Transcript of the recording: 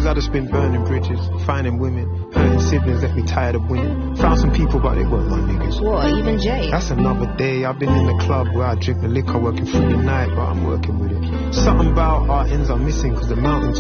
years I just been burning bridges, finding women, hurting siblings left me tired of winning. Found some people but they weren't my niggas. What, even Jay? That's another day. I've been in the club where I drink the liquor, working through the night, but I'm working with it. Something about our ends are missing, cause the mountain